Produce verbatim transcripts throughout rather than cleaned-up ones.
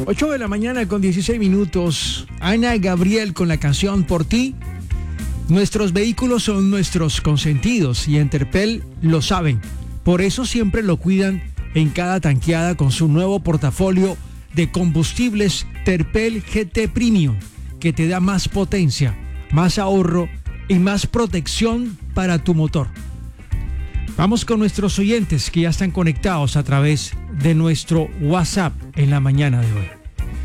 ocho de la mañana con dieciséis minutos. Ana Gabriel con la canción Por Ti. Nuestros vehículos son nuestros consentidos y en Terpel lo saben. Por eso siempre lo cuidan en cada tanqueada con su nuevo portafolio de combustibles Terpel G T Premium, que te da más potencia, más ahorro y más protección para tu motor. Vamos con nuestros oyentes que ya están conectados a través de nuestro WhatsApp en la mañana de hoy.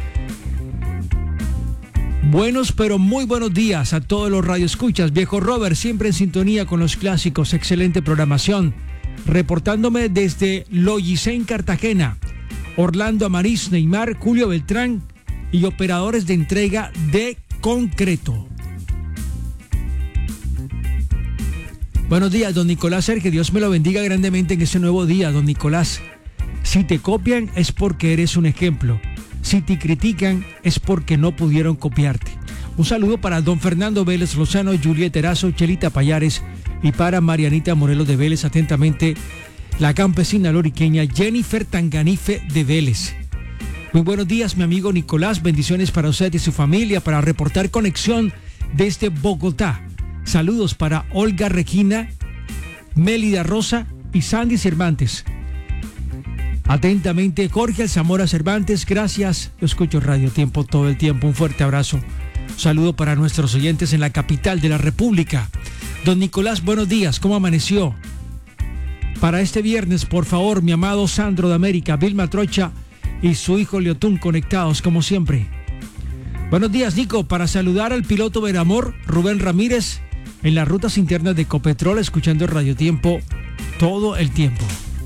Buenos, pero muy buenos días a todos los radioescuchas. Viejo Robert, siempre en sintonía con los clásicos. Excelente programación. Reportándome desde Logicén, Cartagena. Orlando Amariz, Neymar, Julio Beltrán y operadores de entrega de concreto. Buenos días, don Nicolás Sergio. Dios me lo bendiga grandemente en este nuevo día, don Nicolás. Si te copian es porque eres un ejemplo. Si te critican es porque no pudieron copiarte. Un saludo para don Fernando Vélez Lozano, Julieta Erazo, Chelita Payares y para Marianita Morelos de Vélez. Atentamente, la campesina loriqueña Jennifer Tanganife de Vélez. Muy buenos días, mi amigo Nicolás. Bendiciones para usted y su familia para reportar conexión desde Bogotá. Saludos para Olga Regina, Mélida Rosa y Sandy Cervantes. Atentamente, Jorge Alzamora Cervantes, gracias. Yo escucho Radio Tiempo todo el tiempo. Un fuerte abrazo. Un saludo para nuestros oyentes en la capital de la República. Don Nicolás, buenos días. ¿Cómo amaneció? Para este viernes, por favor, mi amado Sandro de América, Vilma Trocha y su hijo Leotún conectados como siempre. Buenos días, Nico. Para saludar al piloto Veramor, Rubén Ramírez, en las rutas internas de Ecopetrol, escuchando Radio Tiempo todo el tiempo.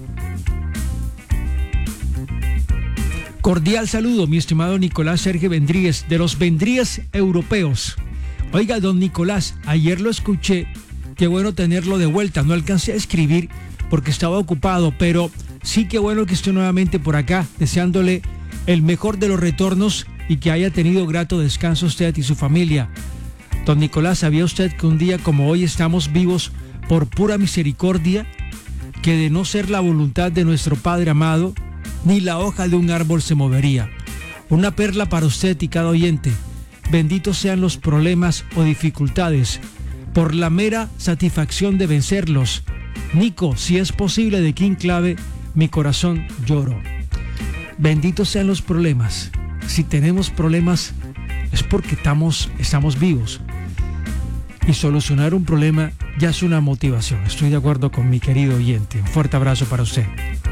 Cordial saludo, mi estimado Nicolás Sergio Vendríez, de los Vendríez europeos. Oiga, don Nicolás, ayer lo escuché, qué bueno tenerlo de vuelta. No alcancé a escribir porque estaba ocupado, pero sí que bueno que esté nuevamente por acá, deseándole el mejor de los retornos y que haya tenido grato descanso usted y su familia. Don Nicolás, ¿sabía usted que un día como hoy estamos vivos por pura misericordia? Que de no ser la voluntad de nuestro Padre amado, ni la hoja de un árbol se movería. Una perla para usted y cada oyente. Benditos sean los problemas o dificultades, por la mera satisfacción de vencerlos. Nico, si es posible, de King Clave, mi corazón lloro. Benditos sean los problemas. Si tenemos problemas es porque estamos, estamos vivos. Y solucionar un problema ya es una motivación. Estoy de acuerdo con mi querido oyente. Un fuerte abrazo para usted.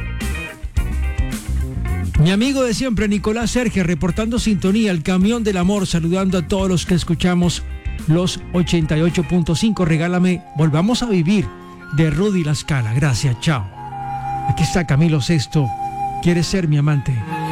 Mi amigo de siempre, Nicolás Sergio, reportando sintonía, el camión del amor, saludando a todos los que escuchamos los ochenta y ocho punto cinco. Regálame Volvamos a Vivir, de Rudy La Scala. Gracias, chao. Aquí está Camilo Sesto, ¿quieres ser mi amante?